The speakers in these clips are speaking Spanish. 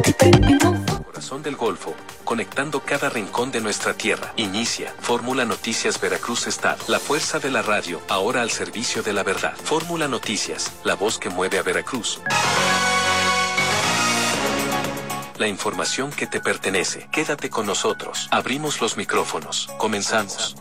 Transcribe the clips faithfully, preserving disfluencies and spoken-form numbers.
Corazón del Golfo, conectando cada rincón de nuestra tierra. Inicia Fórmula Noticias Veracruz Estado, la fuerza de la radio, ahora al servicio de la verdad. Fórmula Noticias, la voz que mueve a Veracruz. La información que te pertenece. Quédate con nosotros. Abrimos los micrófonos. Comenzamos.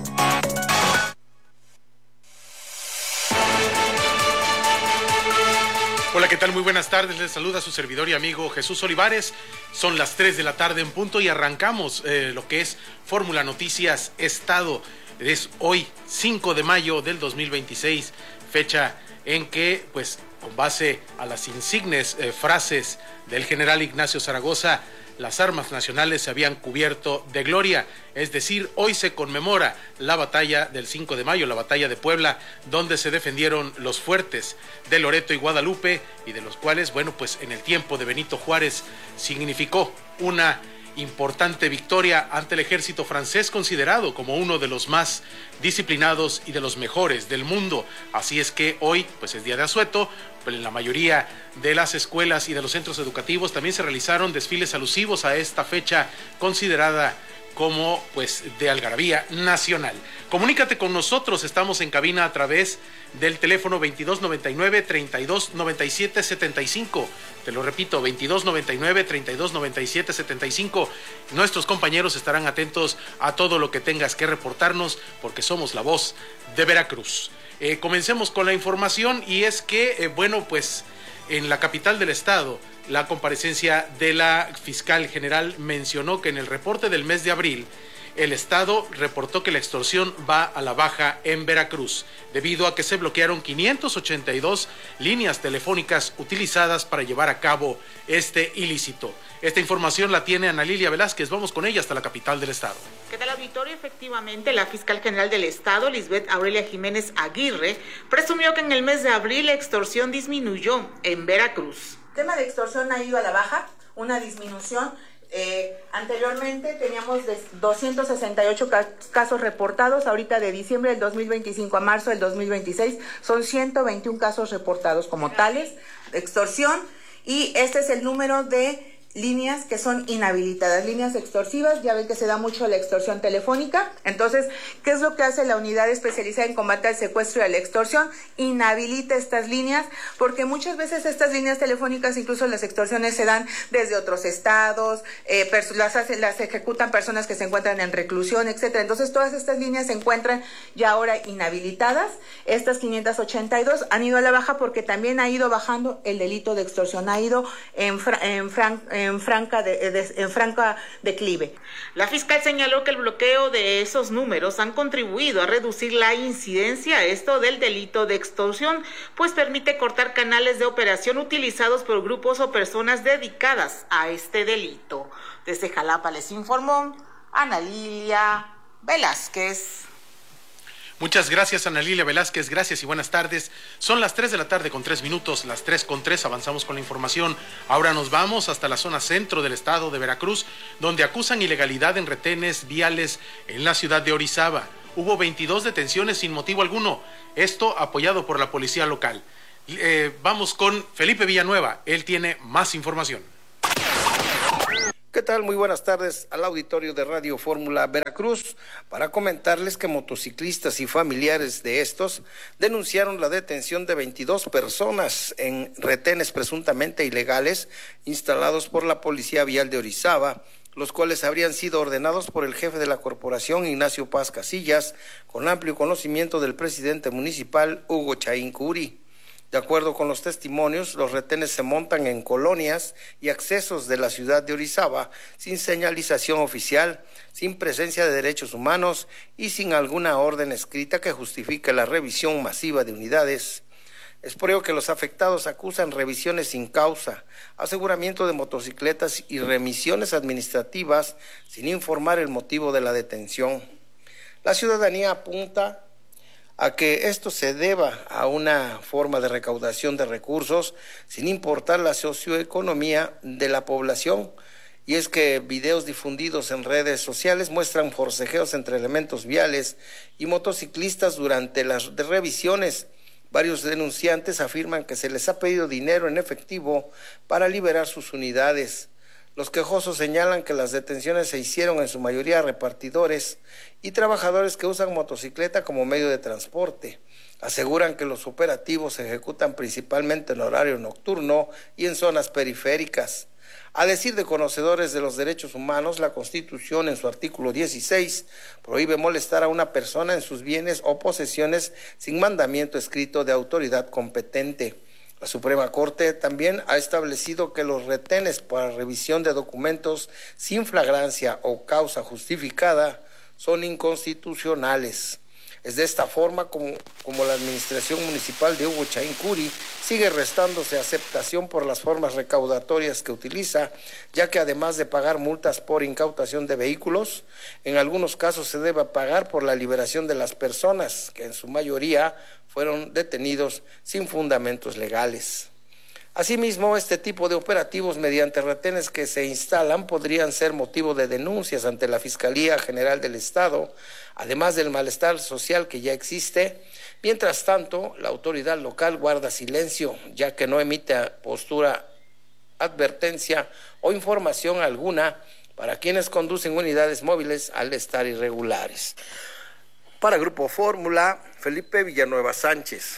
Hola, ¿qué tal? Muy buenas tardes. Les saluda su servidor y amigo Jesús Olivares. Son las tres de la tarde en punto y arrancamos eh, lo que es Fórmula Noticias Estado. Es hoy cinco de mayo del dos mil veintiséis, fecha en que, pues, con base a las insignes eh, frases del general Ignacio Zaragoza, las armas nacionales se habían cubierto de gloria. Es decir, hoy se conmemora la batalla del cinco de mayo, la batalla de Puebla, donde se defendieron los fuertes de Loreto y Guadalupe, y de los cuales, bueno, pues en el tiempo de Benito Juárez significó una importante victoria ante el ejército francés, considerado como uno de los más disciplinados y de los mejores del mundo. Así es que hoy, pues es día de asueto, pero en la mayoría de las escuelas y de los centros educativos también se realizaron desfiles alusivos a esta fecha considerada como, pues, de algarabía nacional. Comunícate con nosotros, estamos en cabina a través del teléfono veintidós noventa y nueve, treinta y dos noventa y siete setenta y cinco. Te lo repito, veintidós noventa y nueve, treinta y dos noventa y siete setenta y cinco. Nuestros compañeros estarán atentos a todo lo que tengas que reportarnos, porque somos la voz de Veracruz. Eh, comencemos con la información, y es que, eh, bueno, pues en la capital del estado, la comparecencia de la fiscal general mencionó que en el reporte del mes de abril, el estado reportó que la extorsión va a la baja en Veracruz, debido a que se bloquearon quinientas ochenta y dos líneas telefónicas utilizadas para llevar a cabo este ilícito. Esta información la tiene Ana Lilia Velázquez. Vamos con ella hasta la capital del estado. ¿Qué tal, auditorio? Efectivamente, la fiscal general del estado, Lisbeth Aurelia Jiménez Aguirre, presumió que en el mes de abril la extorsión disminuyó en Veracruz. El tema de extorsión ha ido a la baja, una disminución. Eh, anteriormente teníamos doscientos sesenta y ocho casos reportados, ahorita de diciembre del dos mil veinticinco a marzo del dos mil veintiséis son ciento veintiún casos reportados como tales de extorsión, y este es el número de líneas que son inhabilitadas, líneas extorsivas. Ya ven que se da mucho la extorsión telefónica. Entonces, ¿qué es lo que hace la unidad especializada en combate al secuestro y a la extorsión? Inhabilita estas líneas, porque muchas veces estas líneas telefónicas, incluso las extorsiones, se dan desde otros estados, eh, las, hace, las ejecutan personas que se encuentran en reclusión, etcétera. Entonces, todas estas líneas se encuentran ya ahora inhabilitadas. Estas quinientas ochenta y dos han ido a la baja porque también ha ido bajando el delito de extorsión, ha ido en, en, fran, en, franca, de, de, en franca declive. La fiscal señaló que el bloqueo de esos números han contribuido a reducir la incidencia, esto del delito de extorsión, pues permite cortar canales de operación utilizados por grupos o personas dedicadas a este delito. Desde Jalapa les informó Ana Lilia Velázquez. Muchas gracias, Ana Lilia Velázquez, gracias y buenas tardes. Son las tres de la tarde con tres minutos, las tres con tres, avanzamos con la información. Ahora nos vamos hasta la zona centro del estado de Veracruz, donde acusan ilegalidad en retenes viales en la ciudad de Orizaba. Hubo veintidós detenciones sin motivo alguno, esto apoyado por la policía local. Eh, vamos con Felipe Villanueva, él tiene más información. ¿Qué tal? Muy buenas tardes al auditorio de Radio Fórmula Veracruz, para comentarles que motociclistas y familiares de estos denunciaron la detención de veintidós personas en retenes presuntamente ilegales instalados por la Policía Vial de Orizaba, los cuales habrían sido ordenados por el jefe de la corporación, Ignacio Paz Casillas, con amplio conocimiento del presidente municipal, Hugo Chaín Curi. De acuerdo con los testimonios, los retenes se montan en colonias y accesos de la ciudad de Orizaba, sin señalización oficial, sin presencia de derechos humanos y sin alguna orden escrita que justifique la revisión masiva de unidades. Es por ello que los afectados acusan revisiones sin causa, aseguramiento de motocicletas y remisiones administrativas sin informar el motivo de la detención. La ciudadanía apunta a que esto se deba a una forma de recaudación de recursos sin importar la socioeconomía de la población, y es que videos difundidos en redes sociales muestran forcejeos entre elementos viales y motociclistas durante las revisiones, Varios denunciantes afirman que se les ha pedido dinero en efectivo para liberar sus unidades. Los quejosos señalan que las detenciones se hicieron en su mayoría a repartidores y trabajadores que usan motocicleta como medio de transporte. Aseguran que los operativos se ejecutan principalmente en horario nocturno y en zonas periféricas. A decir de conocedores de los derechos humanos, la Constitución en su artículo dieciséis prohíbe molestar a una persona en sus bienes o posesiones sin mandamiento escrito de autoridad competente. La Suprema Corte también ha establecido que los retenes para revisión de documentos sin flagrancia o causa justificada son inconstitucionales. Es de esta forma como, como la administración municipal de Hugo Chaín Curi sigue restándose aceptación por las formas recaudatorias que utiliza, ya que además de pagar multas por incautación de vehículos, en algunos casos se debe pagar por la liberación de las personas, que en su mayoría fueron detenidos sin fundamentos legales. Asimismo, este tipo de operativos mediante retenes que se instalan podrían ser motivo de denuncias ante la Fiscalía General del Estado, además del malestar social que ya existe. Mientras tanto, la autoridad local guarda silencio, ya que no emite postura, advertencia o información alguna para quienes conducen unidades móviles al estar irregulares. Para Grupo Fórmula, Felipe Villanueva Sánchez.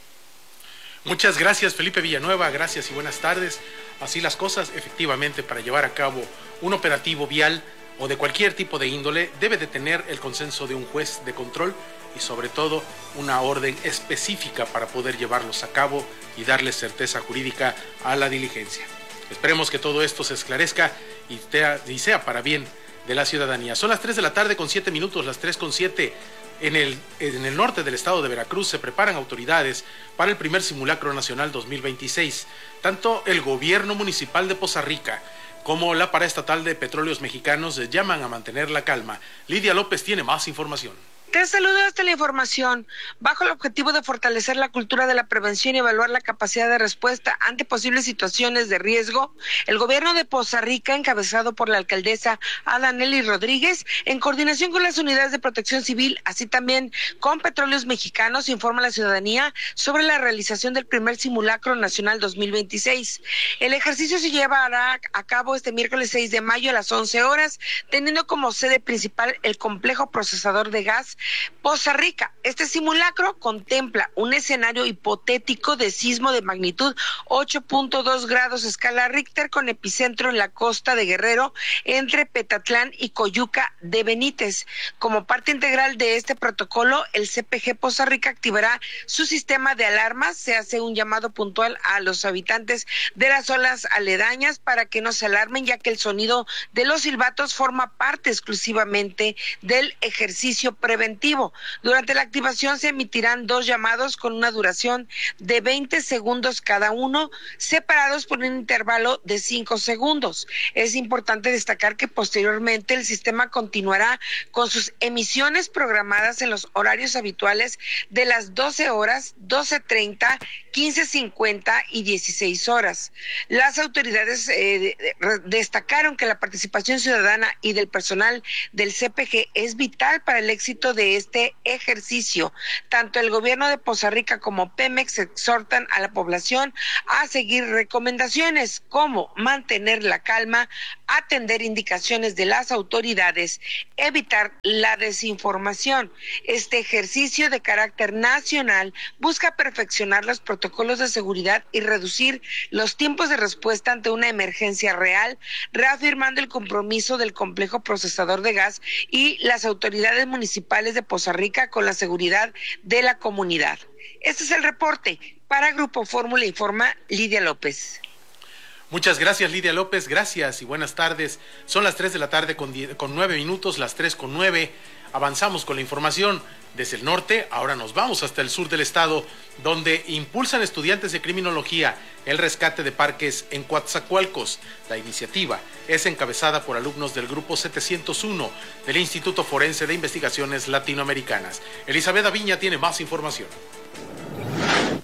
Muchas gracias, Felipe Villanueva, gracias y buenas tardes. Así las cosas, efectivamente, para llevar a cabo un operativo vial o de cualquier tipo de índole, debe de tener el consenso de un juez de control y sobre todo una orden específica para poder llevarlos a cabo y darle certeza jurídica a la diligencia. Esperemos que todo esto se esclarezca y, te, y sea para bien de la ciudadanía. Son las tres de la tarde con siete minutos, las tres con siete. En el, en el norte del estado de Veracruz se preparan autoridades para el primer simulacro nacional dos mil veintiséis. Tanto el gobierno municipal de Poza Rica como la paraestatal de Petróleos Mexicanos llaman a mantener la calma. Lidia López tiene más información. Te saludo hasta la información. Bajo el objetivo de fortalecer la cultura de la prevención y evaluar la capacidad de respuesta ante posibles situaciones de riesgo, el gobierno de Poza Rica, encabezado por la alcaldesa Adanely Rodríguez, en coordinación con las unidades de protección civil, así también con Petróleos Mexicanos, informa a la ciudadanía sobre la realización del primer simulacro nacional dos mil veintiséis. El ejercicio se llevará a cabo este miércoles seis de mayo a las once horas, teniendo como sede principal el complejo procesador de gas Poza Rica. Este simulacro contempla un escenario hipotético de sismo de magnitud ocho punto dos grados escala Richter con epicentro en la costa de Guerrero entre Petatlán y Coyuca de Benítez. Como parte integral de este protocolo, el C P G Poza Rica activará su sistema de alarmas. Se hace un llamado puntual a los habitantes de las zonas aledañas para que no se alarmen, ya que el sonido de los silbatos forma parte exclusivamente del ejercicio preventivo. Durante la activación se emitirán dos llamados con una duración de veinte segundos cada uno, separados por un intervalo de cinco segundos. Es importante destacar que posteriormente el sistema continuará con sus emisiones programadas en los horarios habituales de las doce horas, doce treinta, quince cincuenta y dieciséis horas. Las autoridades eh, destacaron que la participación ciudadana y del personal del C P G es vital para el éxito de este ejercicio. Tanto el gobierno de Poza Rica como Pemex exhortan a la población a seguir recomendaciones como mantener la calma, atender indicaciones de las autoridades, evitar la desinformación. Este ejercicio de carácter nacional busca perfeccionar los protocolos de seguridad y reducir los tiempos de respuesta ante una emergencia real, reafirmando el compromiso del complejo procesador de gas y las autoridades municipales de Poza Rica con la seguridad de la comunidad. Este es el reporte. Para Grupo Fórmula informa Lidia López. Muchas gracias, Lidia López, gracias y buenas tardes. Son las tres de la tarde con, diez, con nueve minutos, las tres con nueve. Avanzamos con la información desde el norte, ahora nos vamos hasta el sur del estado, donde impulsan estudiantes de criminología el rescate de parques en Coatzacoalcos. La iniciativa es encabezada por alumnos del grupo setecientos uno del Instituto Forense de Investigaciones Latinoamericanas. Elizabeth Aviña tiene más información.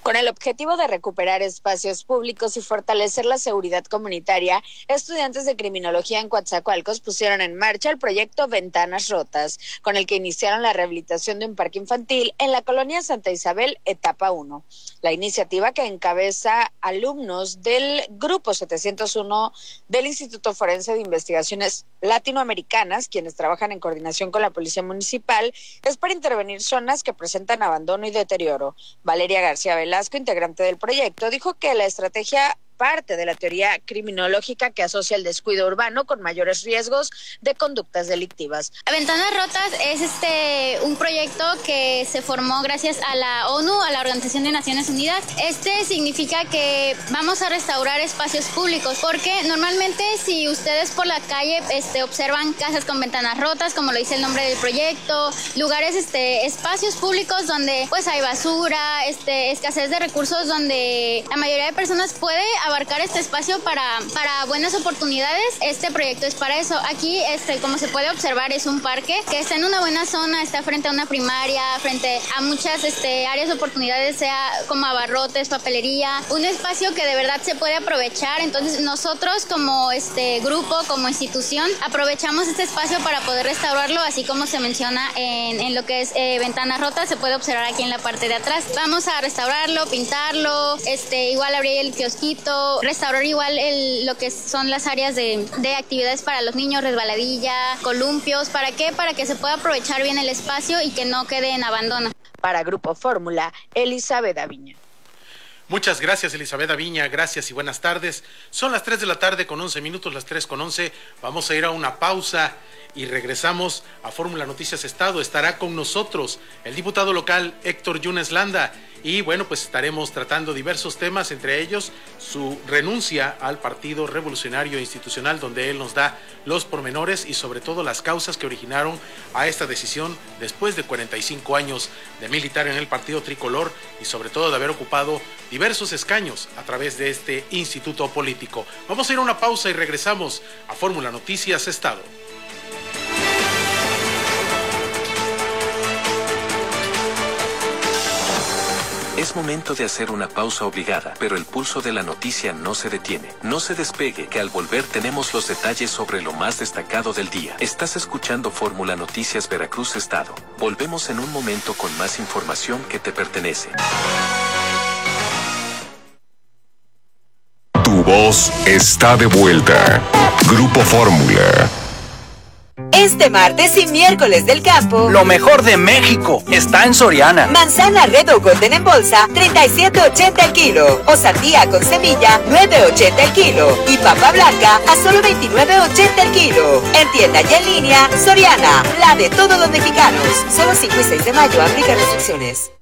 Con el objetivo de recuperar espacios públicos y fortalecer la seguridad comunitaria, estudiantes de criminología en Coatzacoalcos pusieron en marcha el proyecto Ventanas Rotas, con el que iniciaron la rehabilitación de un parque infantil en la colonia Santa Isabel, etapa uno. La iniciativa, que encabeza alumnos del Grupo setecientos uno del Instituto Forense de Investigaciones Latinoamericanas, quienes trabajan en coordinación con la Policía Municipal, es para intervenir zonas que presentan abandono y deterioro. Valeria García Velasco, integrante del proyecto, dijo que la estrategia parte de la teoría criminológica que asocia el descuido urbano con mayores riesgos de conductas delictivas. Ventanas Rotas es este un proyecto que se formó gracias a la ONU, a la Organización de Naciones Unidas. Este significa que vamos a restaurar espacios públicos, porque normalmente si ustedes por la calle este, observan casas con ventanas rotas, como lo dice el nombre del proyecto, lugares, este, espacios públicos donde pues hay basura, este, escasez de recursos, donde la mayoría de personas puede abarcar este espacio para, para buenas oportunidades. Este proyecto es para eso. Aquí, este, como se puede observar, es un parque que está en una buena zona, está frente a una primaria, frente a muchas este, áreas de oportunidades, sea como abarrotes, papelería, un espacio que de verdad se puede aprovechar. Entonces nosotros como este grupo, como institución, aprovechamos este espacio para poder restaurarlo, así como se menciona en, en lo que es eh, Ventanas Rotas, se puede observar aquí en la parte de atrás. Vamos a restaurarlo, pintarlo, este, igual abrir el kiosquito, restaurar igual el, lo que son las áreas de, de actividades para los niños, resbaladilla, columpios. ¿Para qué? Para que se pueda aprovechar bien el espacio y que no quede en abandono. Para Grupo Fórmula, Elizabeth Aviña. Muchas gracias, Elizabeth Aviña, gracias y buenas tardes. Son las tres de la tarde con once minutos, las tres con once. Vamos a ir a una pausa y regresamos a Fórmula Noticias Estado. Estará con nosotros el diputado local Héctor Yunes Landa. Y bueno, pues estaremos tratando diversos temas, entre ellos su renuncia al Partido Revolucionario Institucional, donde él nos da los pormenores y sobre todo las causas que originaron a esta decisión después de cuarenta y cinco años de militar en el Partido Tricolor y sobre todo de haber ocupado diversos escaños a través de este instituto político. Vamos a ir a una pausa y regresamos a Fórmula Noticias Estado. Es momento de hacer una pausa obligada, pero el pulso de la noticia no se detiene. No se despegue, que al volver tenemos los detalles sobre lo más destacado del día. Estás escuchando Fórmula Noticias Veracruz Estado. Volvemos en un momento con más información que te pertenece. Tu voz está de vuelta. Grupo Fórmula. Este martes y miércoles del campo, lo mejor de México está en Soriana. Manzana Red o Golden en bolsa, treinta y siete ochenta el kilo. O sandía con semilla, nueve ochenta el kilo. Y papa blanca a solo veintinueve ochenta el kilo. En tienda y en línea, Soriana, la de todos los mexicanos. Solo cinco y seis de mayo, aplica restricciones.